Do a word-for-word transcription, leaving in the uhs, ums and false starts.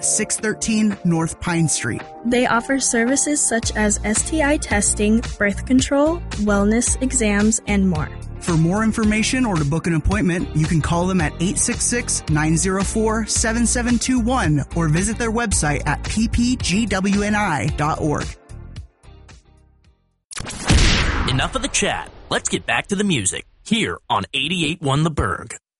six thirteen North Pine Street. They offer services such as S T I testing, birth control, wellness exams, and more. For more information or to book an appointment, you can call them at eight six six, nine zero four, seven seven two one or visit their website at p p g w n i dot org. Enough of the chat. Let's get back to the music here on eighty-eight point one The Berg.